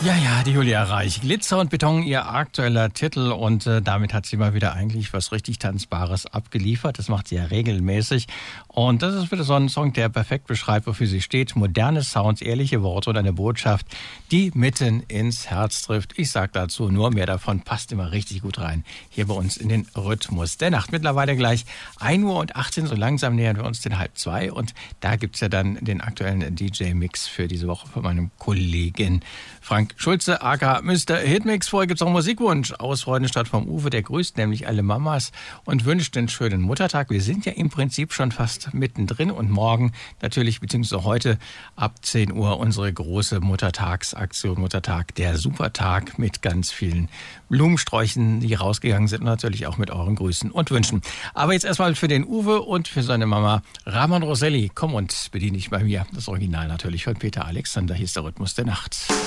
Ja, die Julia Reich. Glitzer und Beton, ihr aktueller Titel, und damit hat sie mal wieder eigentlich was richtig Tanzbares abgeliefert. Das macht sie ja regelmäßig. Und das ist wieder so ein Song, der perfekt beschreibt, wofür sie steht. Moderne Sounds, ehrliche Worte und eine Botschaft, die mitten ins Herz trifft. Ich sag dazu nur mehr davon, passt immer richtig gut rein. Hier bei uns in den Rhythmus der Nacht. Mittlerweile gleich 1:18 Uhr, so langsam nähern wir uns den 1:30. Und da gibt's ja dann den aktuellen DJ-Mix für diese Woche von meinem Kollegen Frank Schulze, aka Mr. Hitmix. Vorher gibt's auch einen Musikwunsch aus Freudenstadt vom Uwe. Der grüßt nämlich alle Mamas und wünscht einen schönen Muttertag. Wir sind ja im Prinzip schon fast mittendrin, und morgen natürlich, beziehungsweise heute ab 10 Uhr unsere große Muttertagsaktion, Muttertag, der Supertag mit ganz vielen Blumensträuchen, die rausgegangen sind, und natürlich auch mit euren Grüßen und Wünschen. Aber jetzt erstmal für den Uwe und für seine Mama Ramon Roselli. Komm und bediene dich bei mir. Das Original natürlich von Peter Alexander. Hier ist der Rhythmus der Nacht.